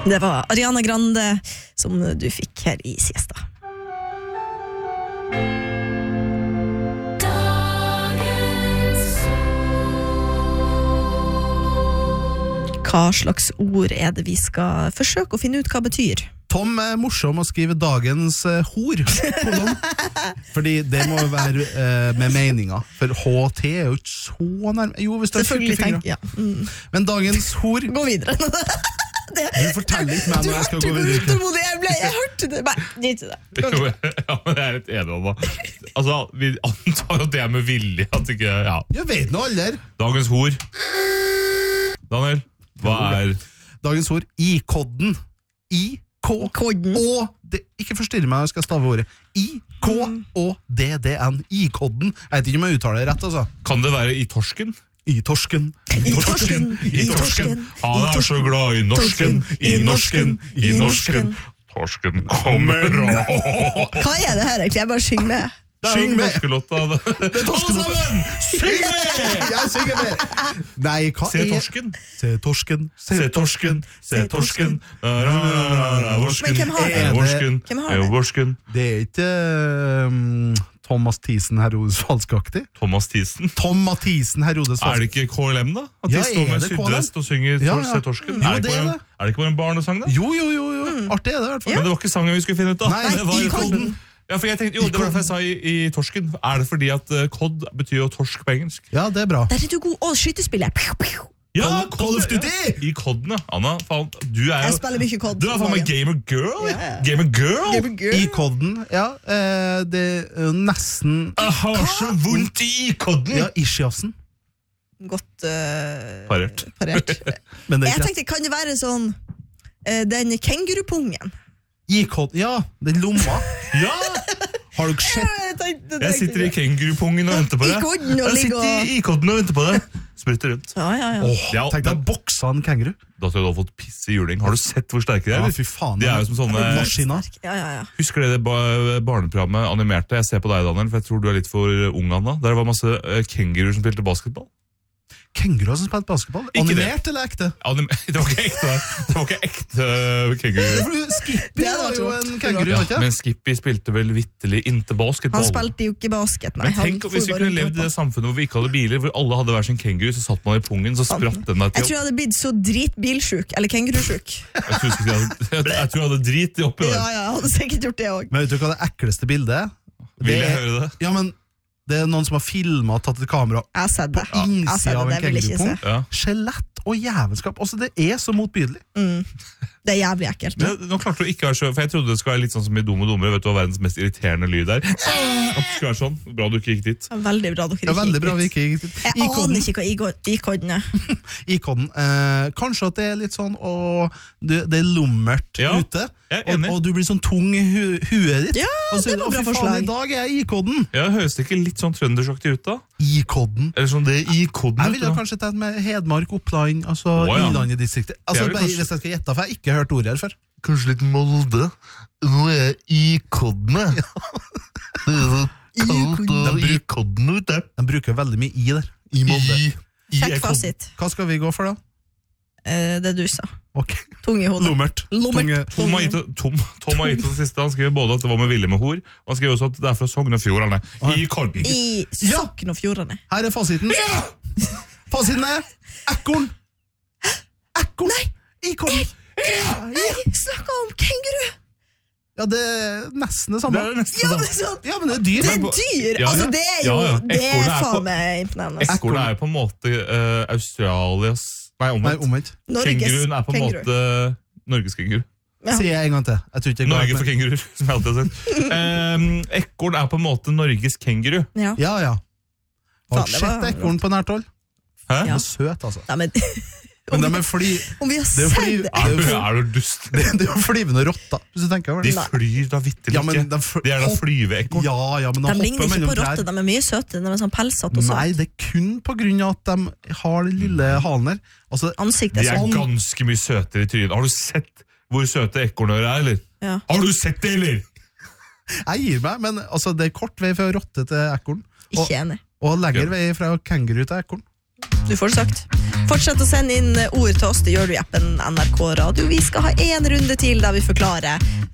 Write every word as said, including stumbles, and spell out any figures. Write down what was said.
Det var Ariana Grande som du fikk her i siesta. Hva slags ord er det vi skal forsøke å finne ut hva betyr? Tom er morsom å skrive dagens uh, hor. Fordi det må være uh, med meninger. For H T er jo ikke så nærme. Jo, hvis du har tjukke fingre. Ja. Mm. Men dagens hor... Gå videre. Det, du forteller ikke meg når jeg skal gå videre. Du hørte jeg ble, jeg hørte det. Nei, gitt det. Jo, ja, men jeg er litt enig om det. Altså, vi antar at det er med vilje. At ikke, ja. Jeg vet noe aldri. Dagens hor. Daniel, hva er... Dagens ord, I-kodden. I K og D, ikke forstyrre meg, jeg skal stave ordet I K og D D N I-kodden, jeg vet ikke om jeg uttaler det rett altså. Kan det være i torsken? I torsken I torsken, i torsken Han er så glad i norsken I norsken, i norsken Torsken kommer Hva er det her egentlig? Jeg bare synger med Syng med torskelotta Det er torskelotta Syng med Jeg synger med Nei, hva Se torsken Se torsken Se torsken Se torsken Men hvem har det? Vorsken Hvem har det? Vorsken Det er ikke um, Thomas Thiesen Herodes falskaktig Thomas Thiesen Tom Mathisen Herodes falskaktig Er det ikke K L M da? At de Ja, står er med det K L M? sydvest og synger Ja, tor- ja. Se torsken Jo, Er det det ikke er bare- det. er det ikke bare en barnesang da? Jo, jo, jo, jo. Artig er det i hvert fall Men det var ikke sangen vi skulle finne ut da Nei, Det var jo I-kodden. Ja, for jeg tenkte, jo, det var derfor jeg sa i, i torsken Er det fordi at uh, kod betyr jo torsk på engelsk? Ja, det er bra Der er du god Å, skytespillet Ja, Call of Duty! Ja. I kodden, ja Anna, faen, du er Jeg jo spiller mye kod Du er faen meg gamer girl Ja, ja. Gamer girl Gamer girl. I-kodden, ja eh, Det er nesten Jeg har så vondt i kodden Ja, Ischiasen Godt uh, Parert. parert. Men det er Jeg ikke tenkte, kan det være sånn uh, Den kengurupungen I-kodden, ja, den lomma Ja, Har du ikke sett? Jeg, tenkte, jeg sitter i kengurupungen og venter på det I kodden og Jeg ligger sitter og- i, i kodden og venter på det Sprutter rundt Ja, ja, ja Åh, Ja, tenk deg men- boksa en kenguru Da tror jeg du har fått piss i juling Har du sett hvor sterke de er? Ja, eller? fy faen De er jo som sånne maskiner Ja, ja, ja Husker dere det ba- barneprogrammet animerte? Jeg ser på deg, Daniel, for jeg tror du er litt for ung, Anna. Der var masse uh, kenguruer som spilte basketball. Kenguruer som spilte basketball? Ikke Animert det. eller ekte? Anim det var ikke ekte, det var ikke ekte uh, kenguruer. For Skippy Det var var jo trått. en kenguru, Ja, var ikke det? men Skippy spilte vel vitterlig ikke basketball. Han spilte jo ikke basket, nei Men tenk han hvis vi for kunne bare levd i ut det samfunnet hvor vi ikke hadde biler, hvor alle hadde hver sin kenguru, så satt man i pungen, så spratt den Jeg der tror til jeg hadde blitt så dritbilsjuk Eller kengurusjuk Jeg tror jeg skulle si at- jeg tror jeg hadde drit i oppi Ja, der. ja, jeg hadde sikkert gjort det også Men vet du hva det ekleste bildet er? Vil Det jeg er- høre det? Ja, men det er noen som har filmet og tatt et kamera Jeg har sett det på Jeg har sett innsida av det, en det vil jeg ikke kengurupung. se Ja. Skjelett og jævelskap. Altså, det er så motbydelig. Det er jævlig ekkelt Men, nå klarte du ikke å være så, for jeg trodde det skulle være litt sånn som i Dum og Dummere, vet du hva verdens mest irriterende lyd er? At det skulle være sånn, bra du ikke gikk dit. Veldig bra dere Ja, ikke veldig gikk bra vi dit. ikke gikk dit. Jeg aner ikke hva i-kodden er I-kodden. Eh, kanskje at det er litt sånn og det, det er lummert Ja, ute, jeg er og, enig. og du blir sånn tung i hu huet ditt. Ja, og så, det var å, bra fy faen, forslag. I dag er I-kodden. Ja, høres det ikke litt sånn trøndersaktig ut da? I-kodden. Eller sånn det i koden. Jeg ville kanskje tatt med Hedmark, Oppland, altså Å, ja. Innlandet distriktet. Altså, Jeg vil bare, kanskje- hvis jeg skal gjette, for jeg har ikke hørt ordet her før. Kanskje litt Molde. Nå er jeg i kodene. Det er så kaldt og i kodene ute. De bruker veldig mye I der. I Molde. Sjekk fasit Hva skal vi gå for da? Eh, Det du sa Ok. Tung i hodet Lummert. Lummert. Tunge- Tom har gitt Tom, Tom har gitt det siste. Han skrev både at det var med vilje med hor, og han skrev også at det er fra Sogn og Fjordane. I kodden. I Sogn og Fjordane Her er fasiten. Fasiten er ekorn. Ekorn. Nei. I-kodden. Jeg snakket om kenguru Ja, det er nesten det samme. Det er nesten Ja, sånn. det er sånn Ja, men det er dyr. Det er Men på- dyr, Ja, altså ja. det er jo Ja, ja. Det er Ekornet er på- faen meg imponerende Ekornet er på en måte uh, Australias Nei, Nei, omvendt. omvendt. Norges Kenguruen er på en kenguru. måte Norges kenguru. Ja. Sier jeg en gang til. Jeg tror ikke jeg går Norge med. for kenguruer, som jeg alltid har sagt. Um, ekorn er på en måte Norges kenguru. Ja. Ja, ja. Har Faen, du det sett var- ekorn på nært hold? Hæ? De Ja. er søt, altså. Nei, men Men de er fly... om vi har Det er fordi- sett Er du, er du dust? Det det er jo flyvende rotter, hvis du tenker over De det. Nei. flyr da vitterlig Ja, men ikke. de fly- De er da hopp- flyveekorn. Ja, ja, men De de ligner hopper ikke mellom på trær. rotter, de er mye søte De er sånn pelsete og søte Nei, det er kun på grunn av at de har den lille halen her. Altså, Ansiktet De er er sånn ganske mye søtere i trynet. Har du sett hvor søte ekornører er, eller? Ja. Har du sett det, eller? jeg gir meg, men altså, det er kort vei fra rotte til ekorn. Og, Ikke enig og lengre Ja. vei fra kenguru til ekorn. du får det sagt. Fortsett å sende inn ord til oss, det gjør du i appen N R K Radio. Vi skal ha en runde til der vi forklarer